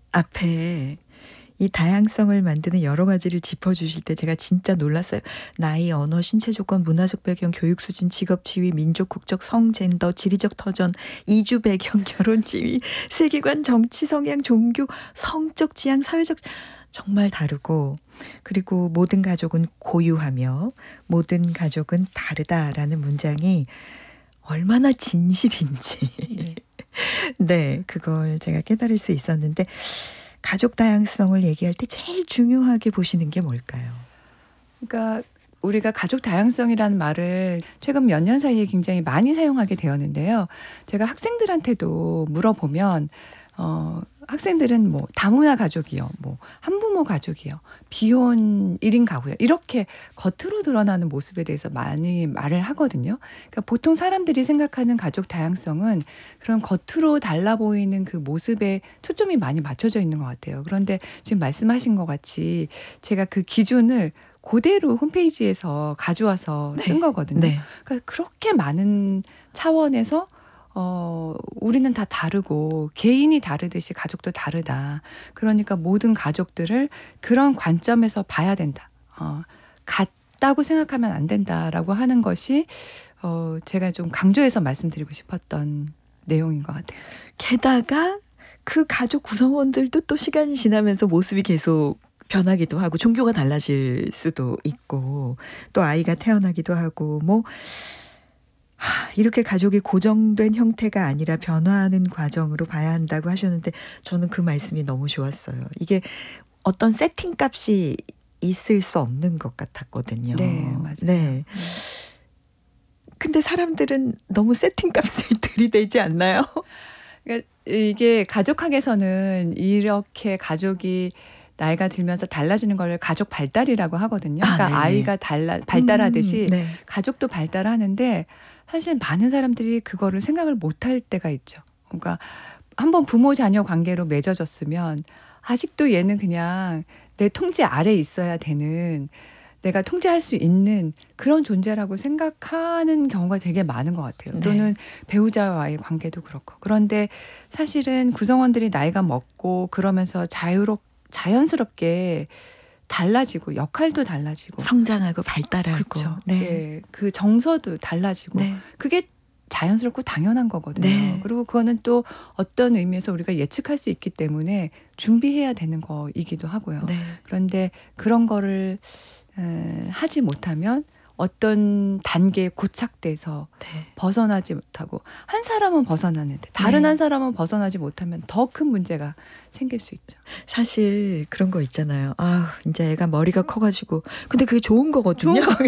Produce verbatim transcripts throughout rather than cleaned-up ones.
앞에 이 다양성을 만드는 여러 가지를 짚어주실 때 제가 진짜 놀랐어요. 나이, 언어, 신체 조건, 문화적 배경, 교육 수준, 직업 지위, 민족, 국적, 성, 젠더, 지리적 터전, 이주 배경, 결혼 지위, 세계관, 정치 성향, 종교, 성적 지향, 사회적 정말 다르고 그리고 모든 가족은 고유하며 모든 가족은 다르다라는 문장이 얼마나 진실인지 네. 네, 그걸 제가 깨달을 수 있었는데 가족 다양성을 얘기할 때 제일 중요하게 보시는 게 뭘까요? 그러니까 우리가 가족 다양성이라는 말을 최근 몇 년 사이에 굉장히 많이 사용하게 되었는데요. 제가 학생들한테도 물어보면 어, 학생들은 뭐 다문화 가족이요, 뭐 한부모 가족이요, 비혼 일 인 가구요, 이렇게 겉으로 드러나는 모습에 대해서 많이 말을 하거든요. 그러니까 보통 사람들이 생각하는 가족 다양성은 그런 겉으로 달라 보이는 그 모습에 초점이 많이 맞춰져 있는 것 같아요. 그런데 지금 말씀하신 것 같이 제가 그 기준을 그대로 홈페이지에서 가져와서 쓴 네. 거거든요. 네. 그러니까 그렇게 많은 차원에서 어, 우리는 다 다르고 개인이 다르듯이 가족도 다르다. 그러니까 모든 가족들을 그런 관점에서 봐야 된다. 어, 같다고 생각하면 안 된다라고 하는 것이 어, 제가 좀 강조해서 말씀드리고 싶었던 내용인 것 같아요. 게다가 그 가족 구성원들도 또 시간이 지나면서 모습이 계속 변하기도 하고 종교가 달라질 수도 있고 또 아이가 태어나기도 하고 뭐 하, 이렇게 가족이 고정된 형태가 아니라 변화하는 과정으로 봐야 한다고 하셨는데 저는 그 말씀이 너무 좋았어요. 이게 어떤 세팅 값이 있을 수 없는 것 같았거든요. 네, 맞아요. 네. 근데 사람들은 너무 세팅 값을 들이대지 않나요? 그러니까 이게 가족학에서는 이렇게 가족이 나이가 들면서 달라지는 걸 가족 발달이라고 하거든요. 그러니까 아, 아이가 달라, 발달하듯이 음, 네. 가족도 발달하는데 사실 많은 사람들이 그거를 생각을 못할 때가 있죠. 그러니까 한번 부모 자녀 관계로 맺어졌으면 아직도 얘는 그냥 내 통제 아래에 있어야 되는, 내가 통제할 수 있는 그런 존재라고 생각하는 경우가 되게 많은 것 같아요. 네. 또는 배우자와의 관계도 그렇고. 그런데 사실은 구성원들이 나이가 먹고 그러면서 자유롭 자연스럽게 달라지고 역할도 달라지고 성장하고 발달하고. 그렇죠. 네. 예, 그 정서도 달라지고 네. 그게 자연스럽고 당연한 거거든요. 네. 그리고 그거는 또 어떤 의미에서 우리가 예측할 수 있기 때문에 준비해야 되는 거이기도 하고요. 네. 그런데 그런 거를 에, 하지 못하면 어떤 단계에 고착돼서 네. 벗어나지 못하고 한 사람은 벗어나는데 다른 네. 한 사람은 벗어나지 못하면 더 큰 문제가 생길 수 있죠. 사실 그런 거 있잖아요. 아, 이제 애가 머리가 커가지고. 근데 그게 좋은 거거든요. 좋은 거.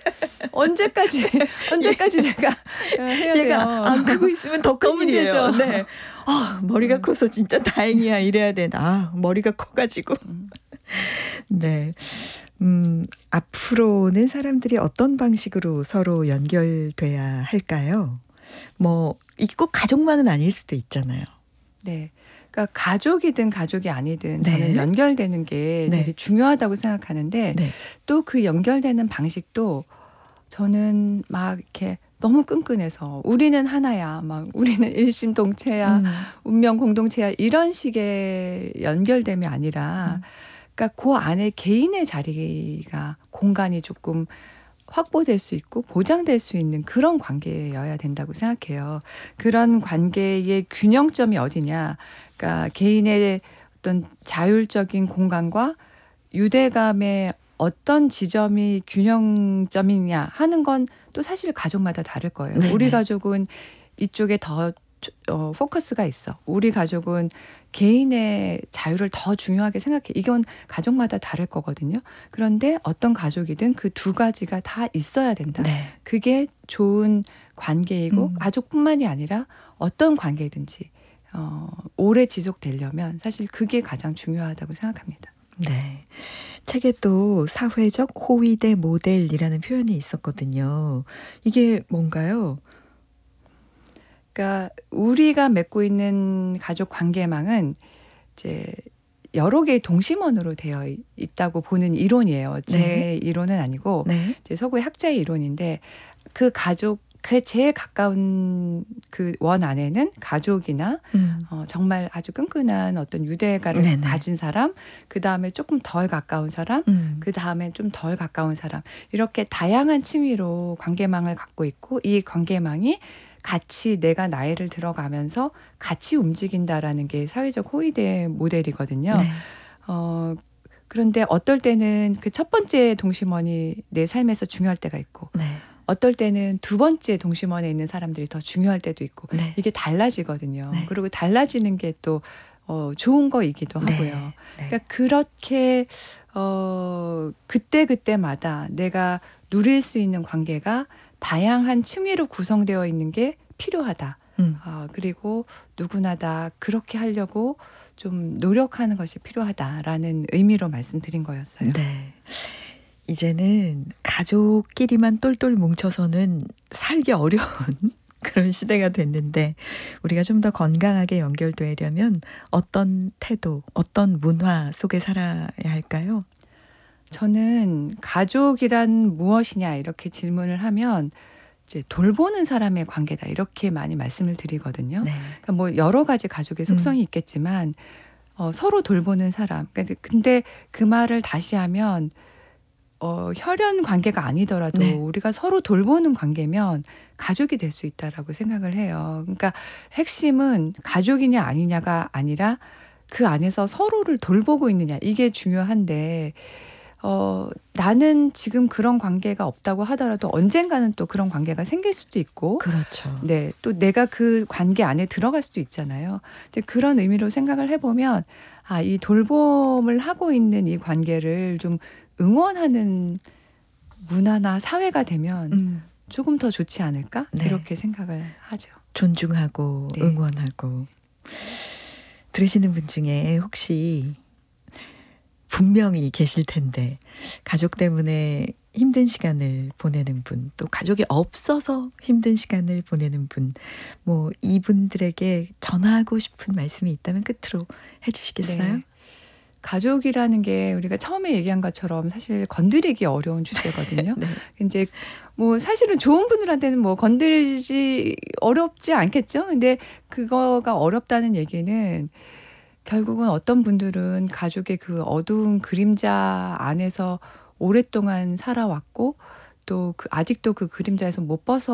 언제까지 언제까지 제가 어, 해야 돼요. 얘가 안 크고 있으면 더 더 큰일이에요. 문제죠. 네. 아, 머리가 음. 커서 진짜 다행이야 이래야 돼. 아, 머리가 커가지고. 음. 네. 음, 앞으로는 사람들이 어떤 방식으로 서로 연결돼야 할까요? 뭐, 이게 꼭 가족만은 아닐 수도 있잖아요. 네. 그러니까 가족이든 가족이 아니든 네. 저는 연결되는 게 네. 되게 중요하다고 생각하는데 네. 또 그 연결되는 방식도 저는 막 이렇게 너무 끈끈해서 우리는 하나야, 막 우리는 일심동체야, 음. 운명 공동체야 이런 식의 연결됨이 아니라 음. 그러니까 그 안에 개인의 자리가 공간이 조금 확보될 수 있고 보장될 수 있는 그런 관계여야 된다고 생각해요. 그런 관계의 균형점이 어디냐. 그러니까 개인의 어떤 자율적인 공간과 유대감의 어떤 지점이 균형점이냐 하는 건 또 사실 가족마다 다를 거예요. 네네. 우리 가족은 이쪽에 더 어, 포커스가 있어. 우리 가족은 개인의 자유를 더 중요하게 생각해. 이건 가족마다 다를 거거든요. 그런데 어떤 가족이든 그 두 가지가 다 있어야 된다. 네. 그게 좋은 관계이고 음. 가족뿐만이 아니라 어떤 관계든지 어, 오래 지속되려면 사실 그게 가장 중요하다고 생각합니다. 네. 책에 또 사회적 호위 대 모델이라는 표현이 있었거든요. 이게 뭔가요? 그러니까 우리가 맺고 있는 가족 관계망은 이제 여러 개의 동심원으로 되어 있다고 보는 이론이에요. 제 네. 이론은 아니고 네. 이제 서구의 학자의 이론인데 그 가족 그 제일 가까운 그 원 안에는 가족이나 음. 어, 정말 아주 끈끈한 어떤 유대가를 네네. 가진 사람, 그 다음에 조금 덜 가까운 사람, 음. 그 다음에 좀 덜 가까운 사람, 이렇게 다양한 층위로 관계망을 갖고 있고, 이 관계망이 같이 내가 나이를 들어가면서 같이 움직인다라는 게 사회적 호의대 모델이거든요. 네. 어, 그런데 어떨 때는 그 첫 번째 동심원이 내 삶에서 중요할 때가 있고, 네. 어떨 때는 두 번째 동심원에 있는 사람들이 더 중요할 때도 있고, 네. 이게 달라지거든요. 네. 그리고 달라지는 게 또 어, 좋은 거이기도 네. 하고요. 네. 그러니까 그렇게 어, 그때 그때마다 내가 누릴 수 있는 관계가 다양한 층위로 구성되어 있는 게 필요하다. 음. 아, 그리고 누구나 다 그렇게 하려고 좀 노력하는 것이 필요하다라는 의미로 말씀드린 거였어요. 네. 이제는 가족끼리만 똘똘 뭉쳐서는 살기 어려운 그런 시대가 됐는데, 우리가 좀 더 건강하게 연결되려면 어떤 태도, 어떤 문화 속에 살아야 할까요? 저는 가족이란 무엇이냐 이렇게 질문을 하면 이제 돌보는 사람의 관계다 이렇게 많이 말씀을 드리거든요. 네. 그러니까 뭐 여러 가지 가족의 속성이 있겠지만 어, 서로 돌보는 사람. 근데, 근데 그 말을 다시 하면 어, 혈연 관계가 아니더라도 네. 우리가 서로 돌보는 관계면 가족이 될 수 있다라고 생각을 해요. 그러니까 핵심은 가족이냐 아니냐가 아니라 그 안에서 서로를 돌보고 있느냐, 이게 중요한데 어, 나는 지금 그런 관계가 없다고 하더라도 언젠가는 또 그런 관계가 생길 수도 있고, 그렇죠. 네, 또 내가 그 관계 안에 들어갈 수도 있잖아요. 이제 그런 의미로 생각을 해보면, 아, 이 돌봄을 하고 있는 이 관계를 좀 응원하는 문화나 사회가 되면 음. 조금 더 좋지 않을까? 네. 이렇게 생각을 하죠. 존중하고 네. 응원하고. 들으시는 분 중에 혹시 분명히 계실 텐데, 가족 때문에 힘든 시간을 보내는 분, 또 가족이 없어서 힘든 시간을 보내는 분, 뭐 이분들에게 전하고 싶은 말씀이 있다면 끝으로 해주시겠어요? 네. 가족이라는 게 우리가 처음에 얘기한 것처럼 사실 건드리기 어려운 주제거든요. 네. 이제 뭐 사실은 좋은 분들한테는 뭐 건드리지 어렵지 않겠죠. 근데 그거가 어렵다는 얘기는 결국은 어떤 분들은 가족의 그 어두운 그림자 안에서 오랫동안 살아왔고, 또 그 아직도 그 그림자에서 못 벗어